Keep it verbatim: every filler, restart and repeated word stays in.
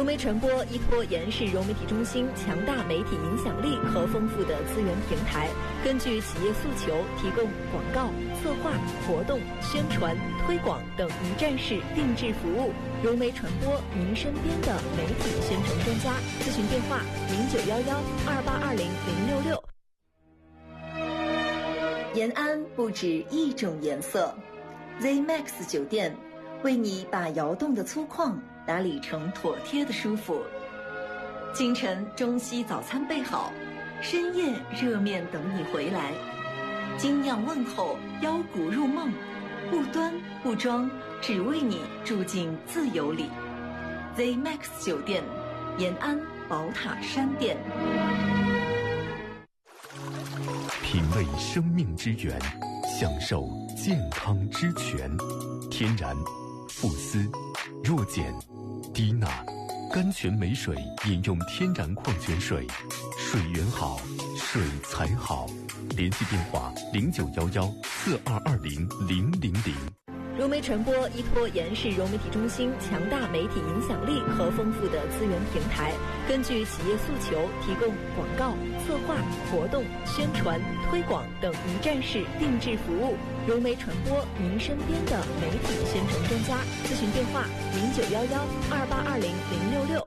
融媒传播依托延世融媒体中心强大媒体影响力和丰富的资源平台，根据企业诉求，提供广告、策划、活动、宣传、推广等一站式定制服务。融媒传播，您身边的媒体宣传专家。咨询电话：零九幺幺二八二零零六六。延安不止一种颜色 ，Z Max 酒店为你把窑洞的粗犷打理成妥帖的舒服。清晨中西早餐备好，深夜热面等你回来。精酿问候，腰鼓入梦，不端不装，只为你住进自由里。Z Max 酒店，延安宝塔山店。 品味生命之源，享受健康之泉。天然、富思、弱碱、低钠，甘泉美水饮用天然矿泉水，水源好，水才好。联系电话：零九幺幺四二二零零零零。 融媒传播依托延世融媒体中心强大媒体影响力和丰富的资源平台，根据企业诉求，提供广告、策划、活动、宣传、推广等一站式定制服务。融媒传播，您身边的媒体宣传专家。咨询电话：零九幺幺二八二零零六六。